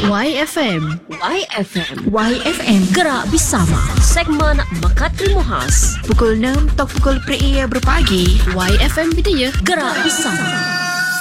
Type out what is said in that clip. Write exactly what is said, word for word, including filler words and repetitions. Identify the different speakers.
Speaker 1: Y F M.
Speaker 2: Y F M.
Speaker 1: Y F M.
Speaker 2: Gerak bersama. Segmen Mekat Terima Khas.
Speaker 1: Pukul enam atau pukul pria berpagi. Y F M Bidaya.
Speaker 2: Gerak bersama.